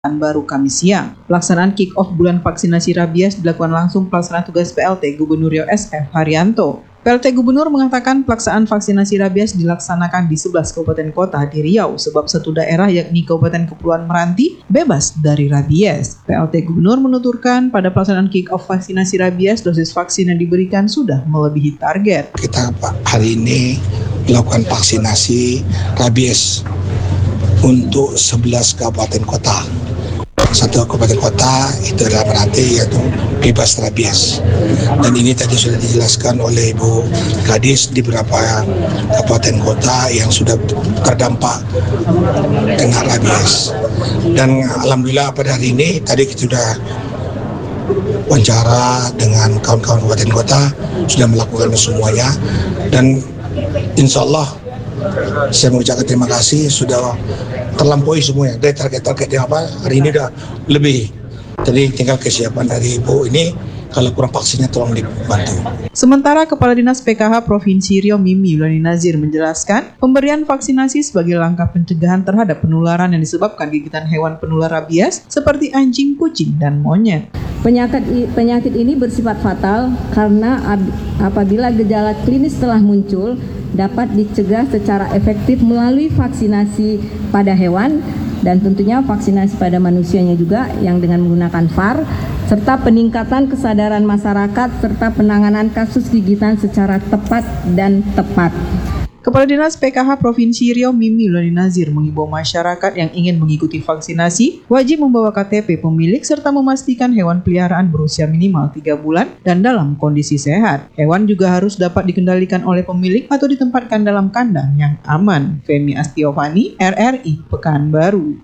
Pekanbaru Kamis siang. Pelaksanaan kick-off bulan vaksinasi rabies dilakukan langsung pelaksana tugas PLT Gubernur Riau SF Haryanto. PLT Gubernur mengatakan pelaksanaan vaksinasi rabies dilaksanakan di 11 kabupaten kota di Riau sebab satu daerah yakni Kabupaten Kepulauan Meranti bebas dari rabies. PLT Gubernur menuturkan pada pelaksanaan kick-off vaksinasi rabies dosis vaksin yang diberikan sudah melebihi target. Kita hari ini melakukan vaksinasi rabies untuk 11 kabupaten kota. Satu kabupaten kota itu adalah Meranti, yaitu bebas rabies. Dan ini tadi sudah dijelaskan oleh Ibu Kadis di beberapa kabupaten kota yang sudah terdampak kena rabies. Dan alhamdulillah pada hari ini tadi kita sudah wawancara dengan kawan-kawan kabupaten kota, sudah melakukan semuanya, dan insya Allah saya mengucapkan terima kasih sudah terlampaui semuanya. Dari target-targetnya apa hari ini sudah lebih. Jadi tinggal kesiapan dari Ibu ini, kalau kurang vaksinnya tolong dibantu. Sementara Kepala Dinas PKH Provinsi Riau Mimi Yulani Nazir menjelaskan pemberian vaksinasi sebagai langkah pencegahan terhadap penularan yang disebabkan gigitan hewan penular rabies seperti anjing, kucing, dan monyet. Penyakit ini bersifat fatal karena apabila gejala klinis telah muncul dapat dicegah secara efektif melalui vaksinasi pada hewan dan tentunya vaksinasi pada manusianya juga yang dengan menggunakan VAR serta peningkatan kesadaran masyarakat serta penanganan kasus gigitan secara tepat dan tepat. Kepala Dinas PKH Provinsi Riau Mimi Yulani Nazir mengimbau masyarakat yang ingin mengikuti vaksinasi wajib membawa KTP pemilik serta memastikan hewan peliharaan berusia minimal 3 bulan dan dalam kondisi sehat. Hewan juga harus dapat dikendalikan oleh pemilik atau ditempatkan dalam kandang yang aman. Femi Astiovani, RRI Pekanbaru.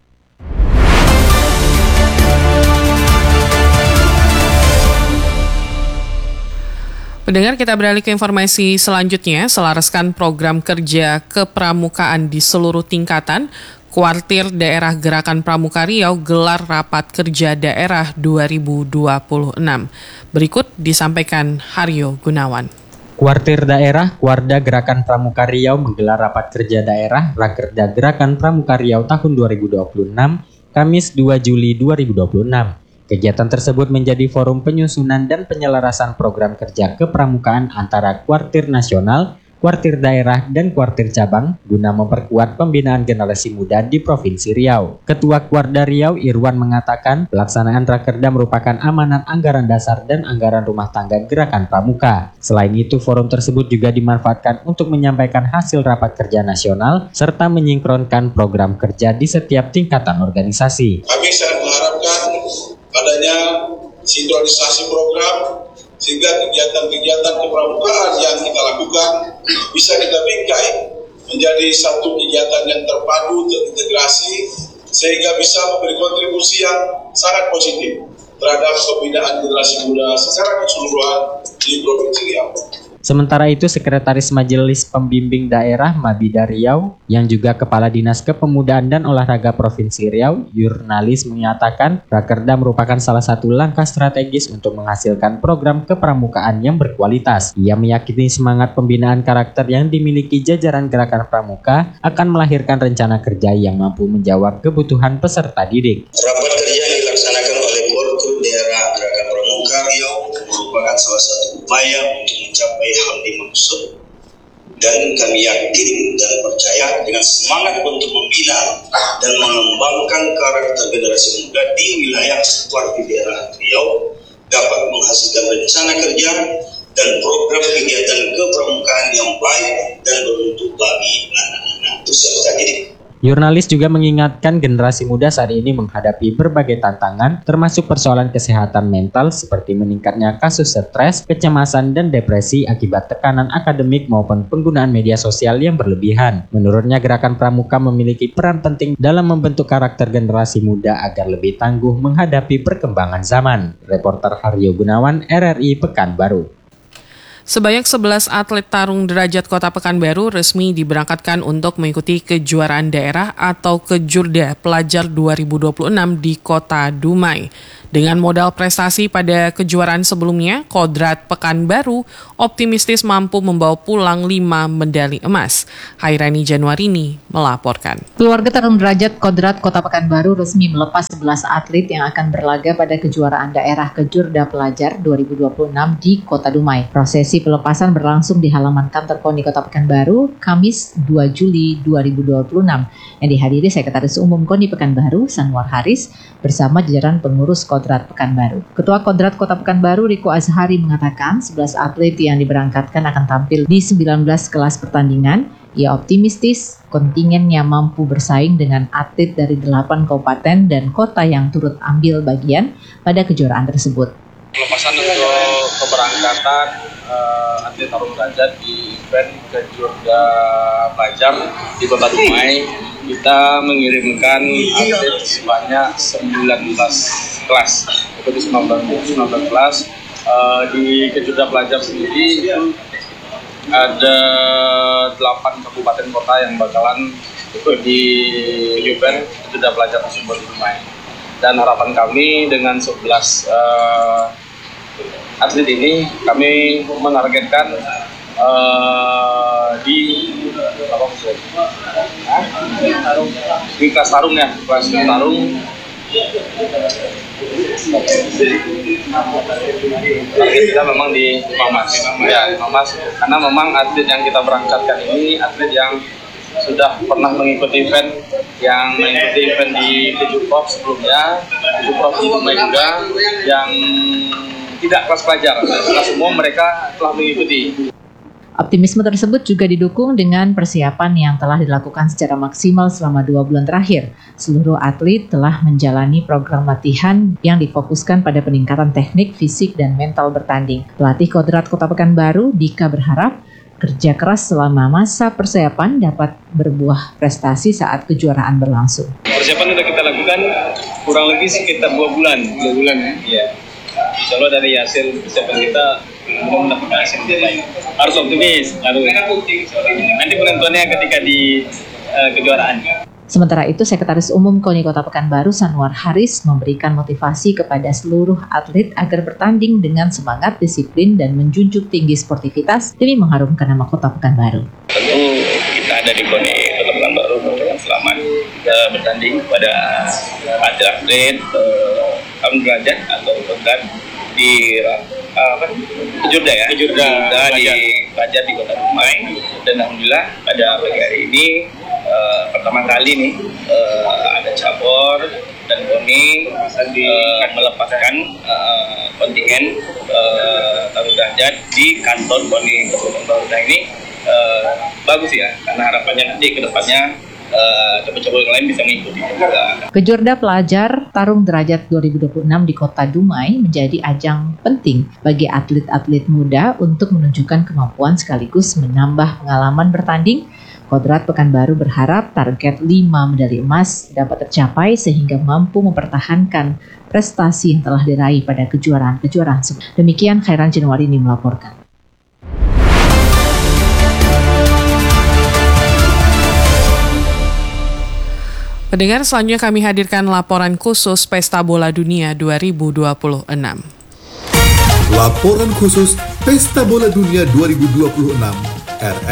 Pendengar, kita beralih ke informasi selanjutnya. Selaraskan program kerja kepramukaan di seluruh tingkatan, Kuartir Daerah Gerakan Pramuka Riau gelar rapat kerja daerah 2026. Berikut disampaikan Haryo Gunawan. Kuartir Daerah Kuarda Gerakan Pramuka Riau menggelar rapat kerja daerah Rakerda Gerakan Pramuka Riau tahun 2026, Kamis 2 Juli 2026. Kegiatan tersebut menjadi forum penyusunan dan penyelarasan program kerja kepramukaan antara kuartir nasional, kuartir daerah, dan kuartir cabang guna memperkuat pembinaan generasi muda di Provinsi Riau. Ketua Kuarda Riau Irwan mengatakan pelaksanaan Rakerda merupakan amanat anggaran dasar dan anggaran rumah tangga Gerakan Pramuka. Selain itu, forum tersebut juga dimanfaatkan untuk menyampaikan hasil rapat kerja nasional serta menyinkronkan program kerja di setiap tingkatan organisasi. Kami sangat mengharapkan adanya sinkronisasi program sehingga kegiatan-kegiatan kepramukaan yang kita lakukan bisa kita bingkai menjadi satu kegiatan yang terpadu, terintegrasi sehingga bisa memberi kontribusi yang sangat positif terhadap pembinaan generasi muda secara keseluruhan di Provinsi Riau. Sementara itu, Sekretaris Majelis Pembimbing Daerah Mabida Riau yang juga Kepala Dinas Kepemudaan dan Olahraga Provinsi Riau, Yurnalis, menyatakan Rakerda merupakan salah satu langkah strategis untuk menghasilkan program kepramukaan yang berkualitas. Ia meyakini semangat pembinaan karakter yang dimiliki jajaran Gerakan Pramuka akan melahirkan rencana kerja yang mampu menjawab kebutuhan peserta didik. Rapat kerja yang dilaksanakan oleh Kuartir Daerah Gerakan Pramuka Riau merupakan salah satu upaya untuk mencapai hal dimaksud, dan kami yakin dan percaya dengan semangat untuk membina dan mengembangkan karakter generasi muda di wilayah Kuartir Daerah Riau dapat menghasilkan rencana kerja dan program kegiatan kepramukaan yang baik dan bermutu bagi anak-anak peserta didik. Jurnalis juga mengingatkan generasi muda saat ini menghadapi berbagai tantangan, termasuk persoalan kesehatan mental seperti meningkatnya kasus stres, kecemasan, dan depresi akibat tekanan akademik maupun penggunaan media sosial yang berlebihan. Menurutnya, Gerakan Pramuka memiliki peran penting dalam membentuk karakter generasi muda agar lebih tangguh menghadapi perkembangan zaman. Reporter Haryo Gunawan, RRI Pekanbaru. Sebanyak 11 atlet tarung derajat Kota Pekanbaru resmi diberangkatkan untuk mengikuti kejuaraan daerah atau Kejurda Pelajar 2026 di Kota Dumai. Dengan modal prestasi pada kejuaraan sebelumnya, Kodrat Pekanbaru optimistis mampu membawa pulang 5 medali emas. Hairani Januarini melaporkan. Keluarga tarung derajat Kodrat Kota Pekanbaru resmi melepas 11 atlet yang akan berlaga pada kejuaraan daerah Kejurda Pelajar 2026 di Kota Dumai. Prosesi pelepasan berlangsung di halaman kantor KONI Kota Pekanbaru, Kamis 2 Juli 2026, yang dihadiri Sekretaris Umum KONI Pekanbaru, Sanwar Haris, bersama jajaran pengurus Kodrat Pekanbaru. Ketua Kodrat Kota Pekanbaru, Riko Azhari, mengatakan 11 atlet yang diberangkatkan akan tampil di 19 kelas pertandingan. Ia optimistis kontingennya mampu bersaing dengan atlet dari 8 kabupaten dan kota yang turut ambil bagian pada kejuaraan tersebut. Pelepasan untuk keberangkatan atlet tarung derajat di event Kejurda Pelajar di Kota Dumai, kita mengirimkan atlet sebanyak 19 kelas. Itu di 19 kelas. Di Kejurda Pelajar sendiri ada 8 kabupaten kota yang bakalan ikut di event Kejurda Pelajar tersebut di Dumai. Dan harapan kami dengan 11 atlet ini, kami menargetkan di kelas tarung ya, kelas tarung. Target kita memang di Mamas, karena memang atlet yang kita berangkatkan ini atlet yang sudah pernah mengikuti event di Kejurprov sebelumnya, Kejurprov di Dumai juga, yang tidak kelas pelajar, karena semua mereka telah mengikuti. Optimisme tersebut juga didukung dengan persiapan yang telah dilakukan secara maksimal selama 2 bulan terakhir. Seluruh atlet telah menjalani program latihan yang difokuskan pada peningkatan teknik, fisik, dan mental bertanding. Pelatih Kodrat Kota Pekanbaru, Dika, berharap kerja keras selama masa persiapan dapat berbuah prestasi saat kejuaraan berlangsung. Persiapan sudah kita lakukan kurang lebih sekitar 2 bulan. 2 bulan ya. Insya Allah dari hasil persiapan kita mendapatkan hasil yang baik. Harus optimis, nanti penentuannya ketika di kejuaraan. Sementara itu, Sekretaris Umum KONI Kota Pekanbaru, Sanwar Haris, memberikan motivasi kepada seluruh atlet agar bertanding dengan semangat, disiplin, dan menjunjung tinggi sportivitas demi mengharumkan nama Kota Pekanbaru. Tentu kita ada di KONI Kota Pekanbaru memberikan selamat bertanding kepada atlet tarung derajat atau Kodrat di Kejurda di Pelajar di Kota Dumai. Dan alhamdulillah pada pagi hari ini pertama kali nih ada cabur dan KONI akan melepaskan kontingen tarung derajat di kantor KONI Kota Pekanbaru. Nah ini bagus ya, karena harapannya nanti ke depannya cabur-cabur yang lain bisa mengikuti. Kejurda Pelajar Tarung Derajat 2026 di Kota Dumai menjadi ajang penting bagi atlet-atlet muda untuk menunjukkan kemampuan sekaligus menambah pengalaman bertanding. Kodrat Pekanbaru berharap target 5 medali emas dapat tercapai sehingga mampu mempertahankan prestasi yang telah diraih pada kejuaraan-kejuaraan sebelumnya. Demikian Khairan Januarini melaporkan. Pendengar, selanjutnya kami hadirkan laporan khusus Pesta Bola Dunia 2026. Laporan khusus Pesta Bola Dunia 2026.